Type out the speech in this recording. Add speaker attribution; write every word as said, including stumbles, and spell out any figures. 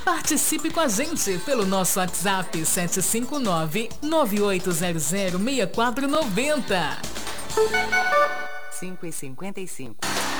Speaker 1: Participe com a gente pelo nosso WhatsApp sete cinco nove, nove oito zero zero, seis quatro nove zero.
Speaker 2: cinco e cinquenta e cinco.